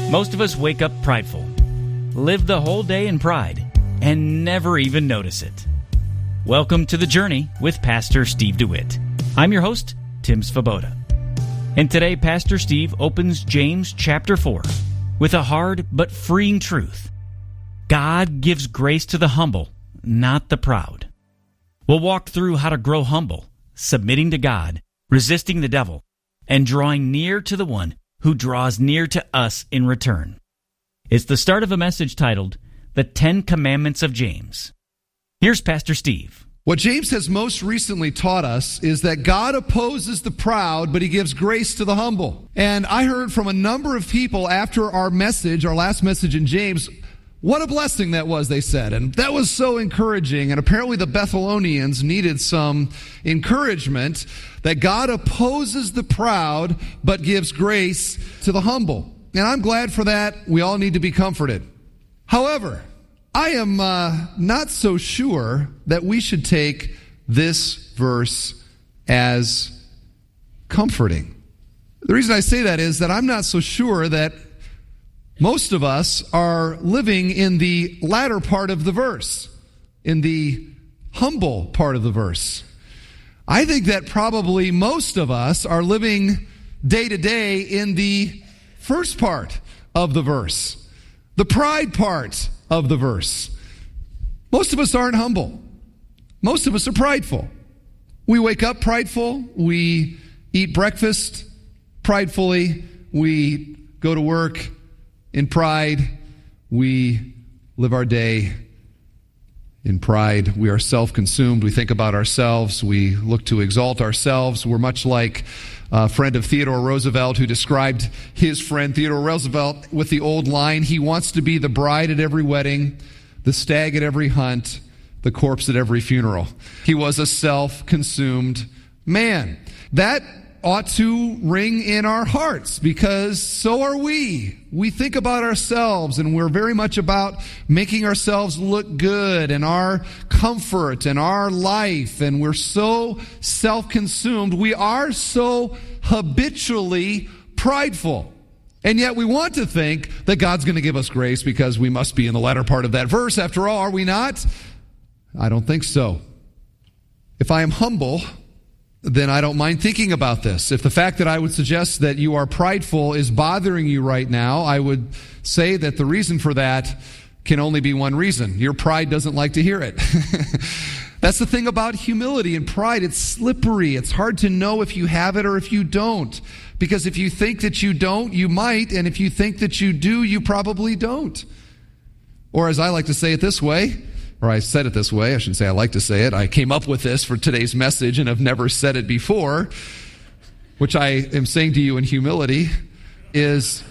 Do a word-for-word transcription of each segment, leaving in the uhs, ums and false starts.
Most of us wake up prideful, live the whole day in pride, and never even notice it. Welcome to The Journey with Pastor Steve DeWitt. I'm your host, Tim Svoboda. And today, Pastor Steve opens James chapter four with a hard but freeing truth. God gives grace to the humble, not the proud. We'll walk through how to grow humble, submitting to God, resisting the devil, and drawing near to the one who draws near to us in return. It's the start of a message titled, The Ten Commandments of James. Here's Pastor Steve. What James has most recently taught us is that God opposes the proud, but he gives grace to the humble. And I heard from a number of people after our message, our last message in James, what a blessing that was, they said. And that was so encouraging. And apparently the Bethelonians needed some encouragement that God opposes the proud, but gives grace to the humble. And I'm glad for that. We all need to be comforted. However, I am uh, not so sure that we should take this verse as comforting. The reason I say that is that I'm not so sure that most of us are living in the latter part of the verse, in the humble part of the verse. I think that probably most of us are living day to day in the first part of the verse, the pride part of the verse. Most of us aren't humble. Most of us are prideful. We wake up prideful. We eat breakfast pridefully. We go to work in pride. We live our day in pride. We are self-consumed. We think about ourselves. We look to exalt ourselves. We're much like a friend of Theodore Roosevelt who described his friend Theodore Roosevelt with the old line, he wants to be the bride at every wedding, the stag at every hunt, the corpse at every funeral. He was a self-consumed man. That ought to ring in our hearts because so are we. We think about ourselves and we're very much about making ourselves look good and our comfort and our life, and we're so self-consumed. We are so habitually prideful. And yet we want to think that God's going to give us grace because we must be in the latter part of that verse. After all, are we not? I don't think so. If I am humble, then I don't mind thinking about this. If the fact that I would suggest that you are prideful is bothering you right now, I would say that the reason for that can only be one reason. Your pride doesn't like to hear it. That's the thing about humility and pride. It's slippery. It's hard to know if you have it or if you don't. Because if you think that you don't, you might. And if you think that you do, you probably don't. Or as I like to say it this way, or I said it this way, I shouldn't say I like to say it. I came up with this for today's message and have never said it before, which I am saying to you in humility, is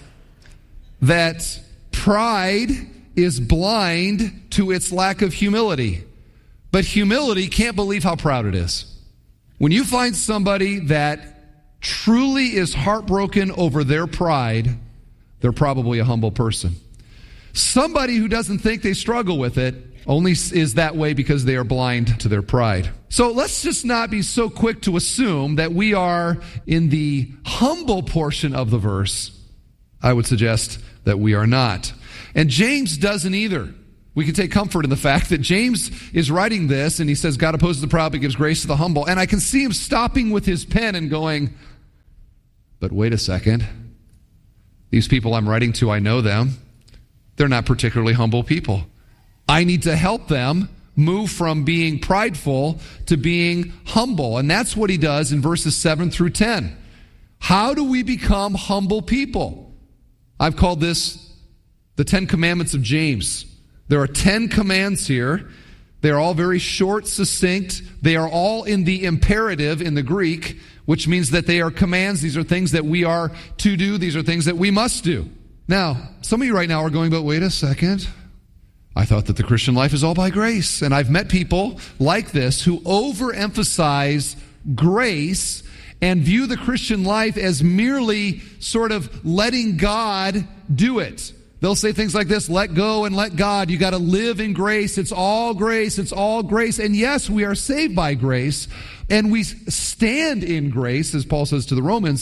that pride is blind to its lack of humility. But humility can't believe how proud it is. When you find somebody that truly is heartbroken over their pride, they're probably a humble person. Somebody who doesn't think they struggle with it only is that way because they are blind to their pride. So let's just not be so quick to assume that we are in the humble portion of the verse. I would suggest that we are not. And James doesn't either. We can take comfort in the fact that James is writing this and he says, God opposes the proud but gives grace to the humble. And I can see him stopping with his pen and going, but wait a second. These people I'm writing to, I know them. They're not particularly humble people. I need to help them move from being prideful to being humble. And that's what he does in verses seven through ten. How do we become humble people? I've called this the Ten Commandments of James. There are ten commands here. They are all very short, succinct. They are all in the imperative in the Greek, which means that they are commands. These are things that we are to do. These are things that we must do. Now, some of you right now are going, but wait a second. I thought that the Christian life is all by grace. And I've met people like this who overemphasize grace and view the Christian life as merely sort of letting God do it. They'll say things like this, let go and let God. You got to live in grace. It's all grace. It's all grace. And yes, we are saved by grace and we stand in grace, as Paul says to the Romans.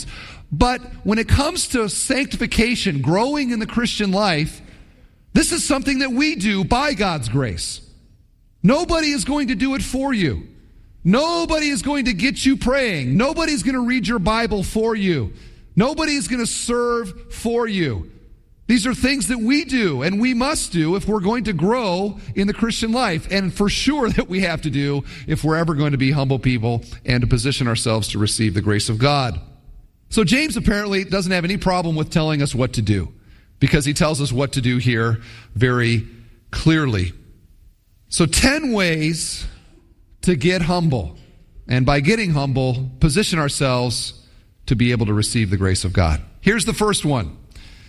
But when it comes to sanctification, growing in the Christian life, this is something that we do by God's grace. Nobody is going to do it for you. Nobody is going to get you praying. Nobody's going to read your Bible for you. Nobody is going to serve for you. These are things that we do and we must do if we're going to grow in the Christian life, and for sure that we have to do if we're ever going to be humble people and to position ourselves to receive the grace of God. So James apparently doesn't have any problem with telling us what to do, because he tells us what to do here very clearly. So ten ways to get humble, and by getting humble, position ourselves to be able to receive the grace of God. Here's the first one.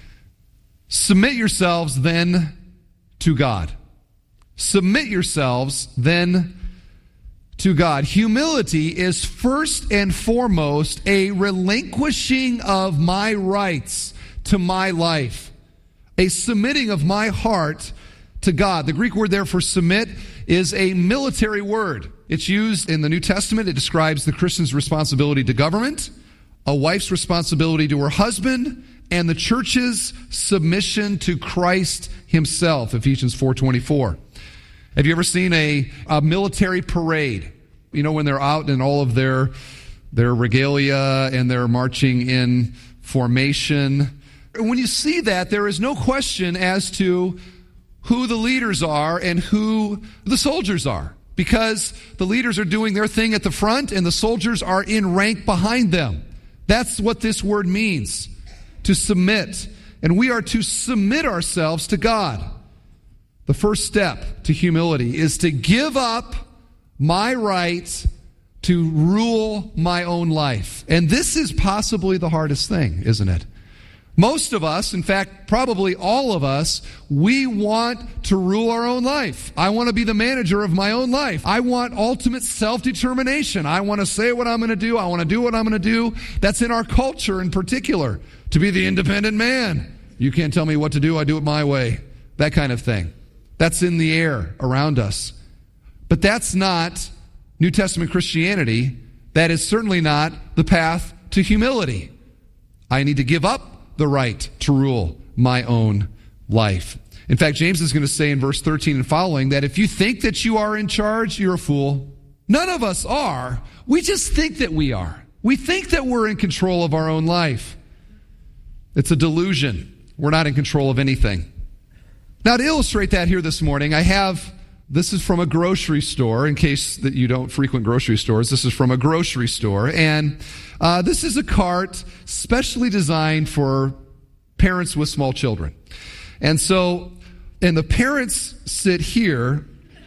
Submit yourselves then to God. Submit yourselves then to God. Humility is first and foremost a relinquishing of my rights to my life, a submitting of my heart to God. The Greek word there for submit is a military word. It's used in the New Testament. It describes the Christian's responsibility to government, a wife's responsibility to her husband, and the church's submission to Christ himself, Ephesians four twenty-four. Have you ever seen a, a military parade? You know, when they're out in all of their, their regalia and they're marching in formation. When you see that, there is no question as to who the leaders are and who the soldiers are, because the leaders are doing their thing at the front and the soldiers are in rank behind them. That's what this word means, to submit. And we are to submit ourselves to God. The first step to humility is to give up my right to rule my own life. And this is possibly the hardest thing, isn't it? Most of us, in fact, probably all of us, we want to rule our own life. I want to be the manager of my own life. I want ultimate self-determination. I want to say what I'm going to do. I want to do what I'm going to do. That's in our culture in particular, to be the independent man. You can't tell me what to do. I do it my way. That kind of thing. That's in the air around us. But that's not New Testament Christianity. That is certainly not the path to humility. I need to give up the right to rule my own life. In fact, James is going to say in verse thirteen and following that if you think that you are in charge, you're a fool. None of us are. We just think that we are. We think that we're in control of our own life. It's a delusion. We're not in control of anything. Now, to illustrate that here this morning, I have, this is from a grocery store, in case that you don't frequent grocery stores. This is from a grocery store, and uh, this is a cart specially designed for parents with small children. And so, and the parents sit here,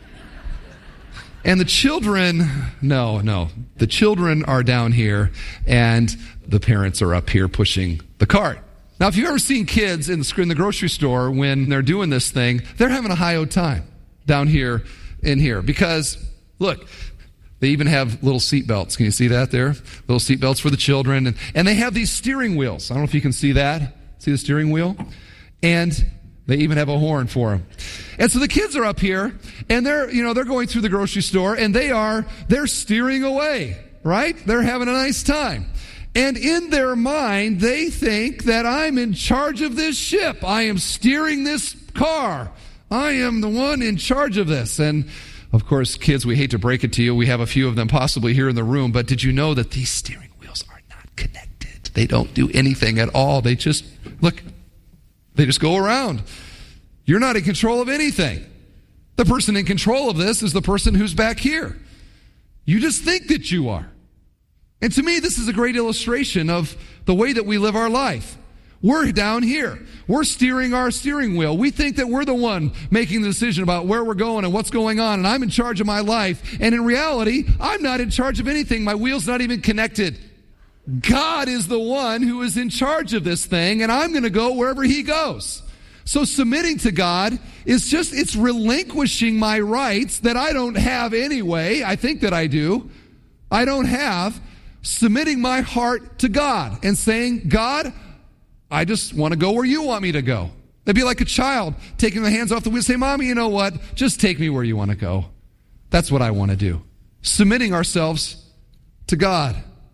and the children, no, no, the children are down here, and the parents are up here pushing the cart. Now, if you've ever seen kids in the, in the grocery store when they're doing this thing, they're having a high-o time down here in here. Because, look, they even have little seat belts. Can you see that there? Little seat belts for the children. And, and they have these steering wheels. I don't know if you can see that. See the steering wheel? And they even have a horn for them. And so the kids are up here, and they're, you know, they're going through the grocery store, and they are, they're steering away, right? They're having a nice time. And in their mind, they think that I'm in charge of this ship. I am steering this car. I am the one in charge of this. And, of course, kids, we hate to break it to you. We have a few of them possibly here in the room. But did you know that these steering wheels are not connected? They don't do anything at all. They just, look, they just go around. You're not in control of anything. The person in control of this is the person who's back here. You just think that you are. And to me, this is a great illustration of the way that we live our life. We're down here. We're steering our steering wheel. We think that we're the one making the decision about where we're going and what's going on, and I'm in charge of my life. And in reality, I'm not in charge of anything. My wheel's not even connected. God is the one who is in charge of this thing, and I'm going to go wherever he goes. So submitting to God is just, it's relinquishing my rights that I don't have anyway. I think that I do. I don't have. Submitting my heart to God and saying, God, I just want to go where you want me to go. It'd be like a child taking the hands off the wheel and say, Mommy, you know what? Just take me where you want to go. That's what I want to do. Submitting ourselves to God.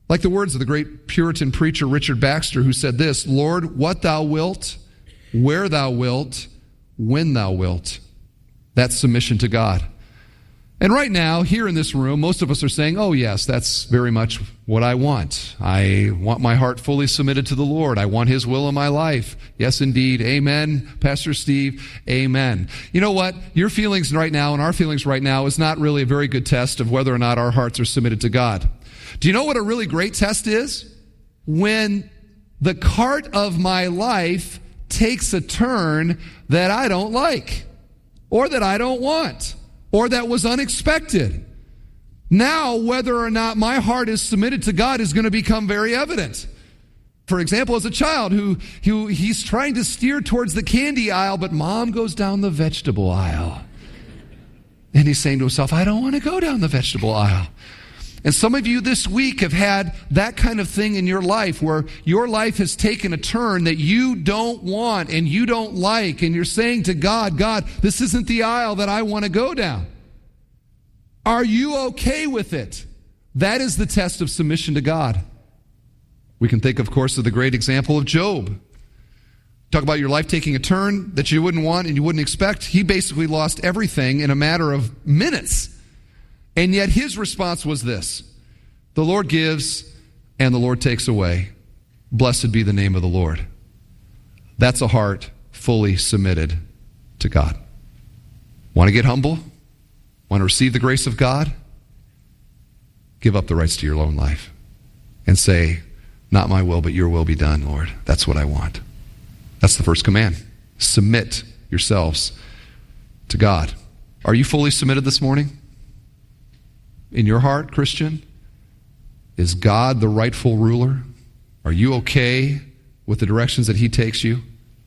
Like the words of the great Puritan preacher Richard Baxter, who said this, Lord, what thou wilt, where thou wilt, when thou wilt. That's submission to God. And right now, here in this room, most of us are saying, oh yes, that's very much what I want. I want my heart fully submitted to the Lord. I want His will in my life. Yes, indeed. Amen, Pastor Steve. Amen. You know what? Your feelings right now and our feelings right now is not really a very good test of whether or not our hearts are submitted to God. Do you know what a really great test is? When the cart of my life takes a turn that I don't like, or that I don't want, or that was unexpected. Now, whether or not my heart is submitted to God is going to become very evident. For example, as a child who, who he's trying to steer towards the candy aisle, but mom goes down the vegetable aisle. And he's saying to himself, I don't want to go down the vegetable aisle. And some of you this week have had that kind of thing in your life where your life has taken a turn that you don't want and you don't like, and you're saying to God, God, this isn't the aisle that I want to go down. Are you okay with it? That is the test of submission to God. We can think, of course, of the great example of Job. Talk about your life taking a turn that you wouldn't want and you wouldn't expect. He basically lost everything in a matter of minutes. And yet his response was this: the Lord gives and the Lord takes away. Blessed be the name of the Lord. That's a heart fully submitted to God. Want to get humble? Want to receive the grace of God? Give up the rights to your own life and say, not my will, but your will be done, Lord. That's what I want. That's the first command. Submit yourselves to God. Are you fully submitted this morning? In your heart, Christian? Is God the rightful ruler? Are you okay with the directions that He takes you?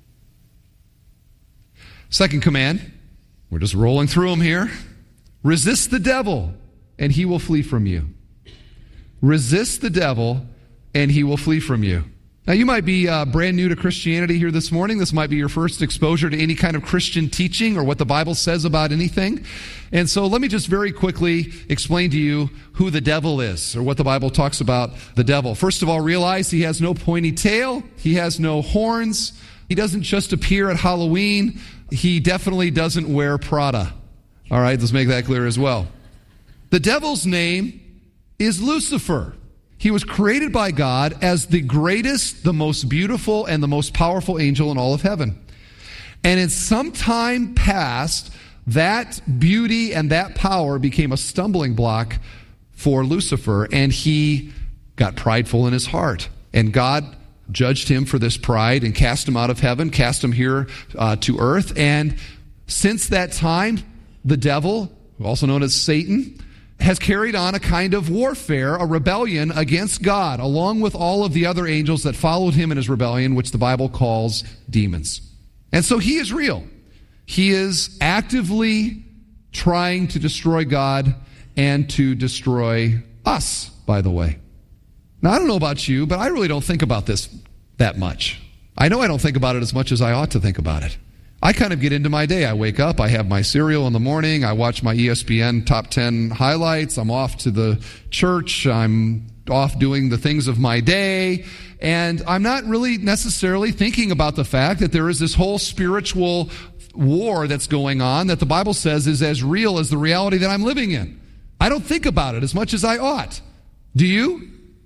Second command, we're just rolling through them here. Resist the devil, and he will flee from you. Resist the devil, and he will flee from you. Now, you might be uh, brand new to Christianity here this morning. This might be your first exposure to any kind of Christian teaching or what the Bible says about anything. And so let me just very quickly explain to you who the devil is, or what the Bible talks about the devil. First of all, realize he has no pointy tail. He has no horns. He doesn't just appear at Halloween. He definitely doesn't wear Prada. All right, let's make that clear as well. The devil's name is Lucifer. He was created by God as the greatest, the most beautiful, and the most powerful angel in all of heaven. And in some time past, that beauty and that power became a stumbling block for Lucifer, and he got prideful in his heart. And God judged him for this pride and cast him out of heaven, cast him here uh, to earth. And since that time, the devil, also known as Satan, has carried on a kind of warfare, a rebellion against God, along with all of the other angels that followed him in his rebellion, which the Bible calls demons. And so he is real. He is actively trying to destroy God and to destroy us, by the way. Now, I don't know about you, but I really don't think about this that much. I know I don't think about it as much as I ought to think about it. I kind of get into my day. I wake up, I have my cereal in the morning, I watch my E S P N top ten highlights, I'm off to the church, I'm off doing the things of my day, and I'm not really necessarily thinking about the fact that there is this whole spiritual war that's going on that the Bible says is as real as the reality that I'm living in. I don't think about it as much as I ought. Do you?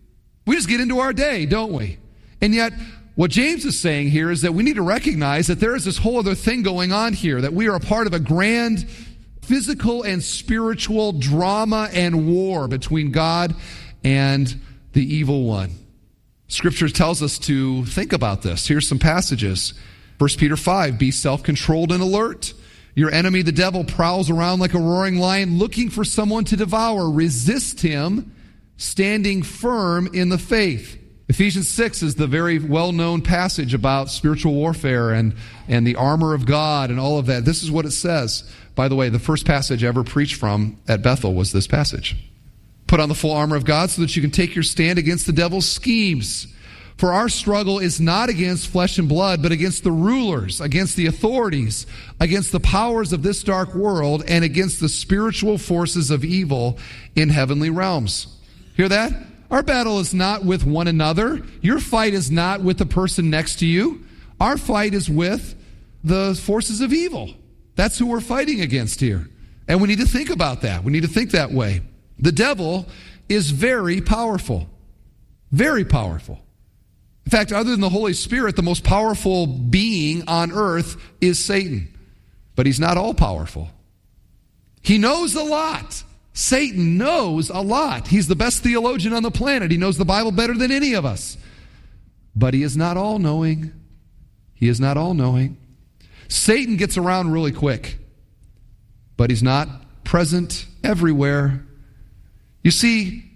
We just get into our day, don't we? And yet, what James is saying here is that we need to recognize that there is this whole other thing going on here, that we are a part of a grand physical and spiritual drama and war between God and the evil one. Scripture tells us to think about this. Here's some passages. First Peter five, be self-controlled and alert. Your enemy, the devil, prowls around like a roaring lion looking for someone to devour. Resist him, standing firm in the faith. Ephesians six is the very well-known passage about spiritual warfare and, and the armor of God and all of that. This is what it says. By the way, the first passage I ever preached from at Bethel was this passage. Put on the full armor of God so that you can take your stand against the devil's schemes. For our struggle is not against flesh and blood, but against the rulers, against the authorities, against the powers of this dark world, and against the spiritual forces of evil in heavenly realms. Hear that? Our battle is not with one another. Your fight is not with the person next to you. Our fight is with the forces of evil. That's who we're fighting against here. And we need to think about that. We need to think that way. The devil is very powerful. Very powerful. In fact, other than the Holy Spirit, the most powerful being on earth is Satan. But he's not all powerful. He knows a lot. Satan knows a lot. He's the best theologian on the planet. He knows the Bible better than any of us. But he is not all-knowing. He is not all-knowing. Satan gets around really quick. But he's not present everywhere. You see,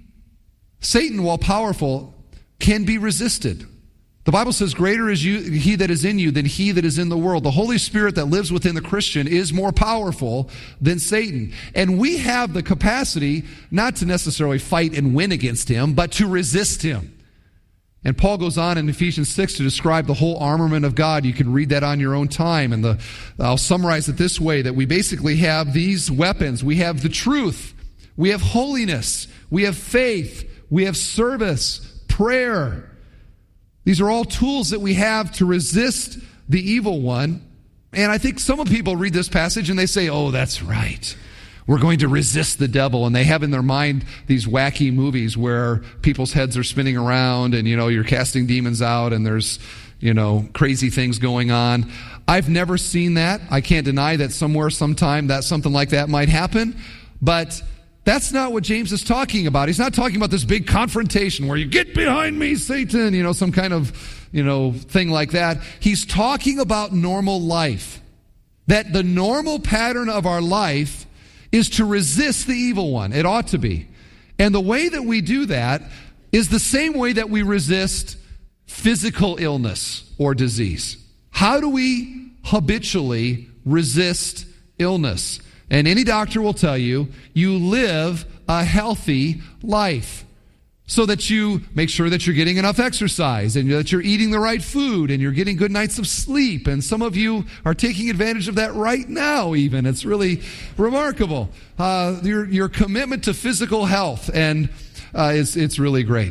Satan, while powerful, can be resisted. The Bible says, greater is you, he that is in you than he that is in the world. The Holy Spirit that lives within the Christian is more powerful than Satan. And we have the capacity not to necessarily fight and win against him, but to resist him. And Paul goes on in Ephesians six to describe the whole armament of God. You can read that on your own time. And the, I'll summarize it this way, that we basically have these weapons. We have the truth. We have holiness. We have faith. We have service, prayer. These are all tools that we have to resist the evil one. And I think some people read this passage and they say, oh, that's right. We're going to resist the devil. And they have in their mind these wacky movies where people's heads are spinning around and, you know, you're casting demons out and there's, you know, crazy things going on. I've never seen that. I can't deny that somewhere, sometime, that something like that might happen. But that's not what James is talking about. He's not talking about this big confrontation where you get behind me, Satan, you know, some kind of, you know, thing like that. He's talking about normal life. That the normal pattern of our life is to resist the evil one. It ought to be. And the way that we do that is the same way that we resist physical illness or disease. How do we habitually resist illness? And any doctor will tell you, you live a healthy life so that you make sure that you're getting enough exercise and that you're eating the right food and you're getting good nights of sleep. And some of you are taking advantage of that right now even. It's really remarkable. Uh, your, your commitment to physical health, and uh, it's, it's really great.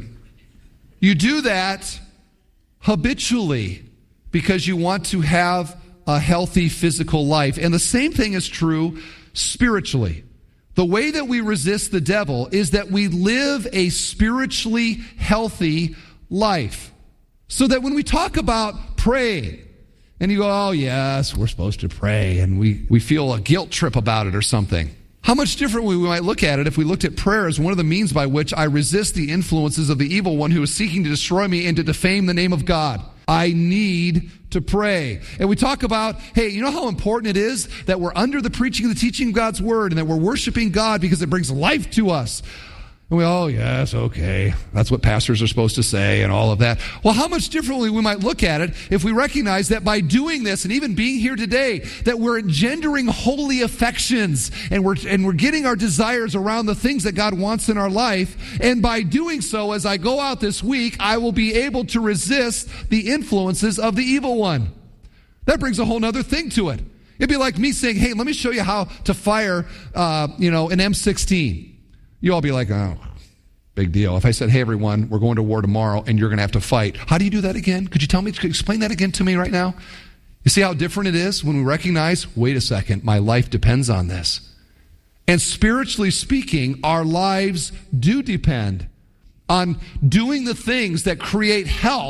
You do that habitually because you want to have a healthy physical life. And the same thing is true spiritually. The way that we resist the devil is that we live a spiritually healthy life. So that when we talk about praying, and you go, oh yes, we're supposed to pray, and we, we feel a guilt trip about it or something. How much differently we might look at it if we looked at prayer as one of the means by which I resist the influences of the evil one who is seeking to destroy me and to defame the name of God. I need to pray. And we talk about, hey, you know how important it is that we're under the preaching and the teaching of God's word and that we're worshiping God because it brings life to us. And we, oh, yes, okay. That's what pastors are supposed to say and all of that. Well, how much differently we might look at it if we recognize that by doing this and even being here today, that we're engendering holy affections and we're, and we're getting our desires around the things that God wants in our life. And by doing so, as I go out this week, I will be able to resist the influences of the evil one. That brings a whole other thing to it. It'd be like me saying, hey, let me show you how to fire, uh, you know, an M sixteen. You all be like, oh, big deal. If I said, hey, everyone, we're going to war tomorrow and you're going to have to fight. How do you do that again? Could you tell me, could you explain that again to me right now? You see how different it is when we recognize, wait a second, my life depends on this. And spiritually speaking, our lives do depend on doing the things that create health